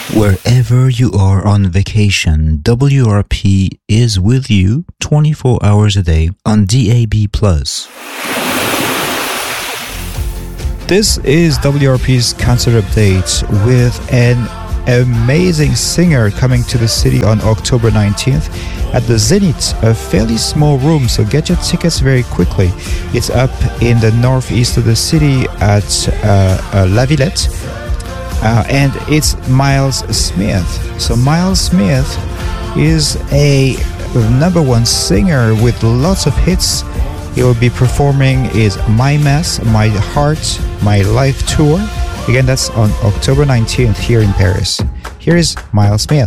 Wherever you are on vacation, WRP is with you 24 hours a day on DAB+. This is WRP's concert update with an amazing singer coming to the city on October 19th at the Zenith, a fairly small room, so get your tickets very quickly. It's up in the northeast of the city at La Villette, and it's Miles Smith. So Miles Smith is a number one singer with lots of hits. He will be performing is My Mess, My Heart, My Life Tour. Again, that's on October 19th here in Paris. Here is Miles Smith.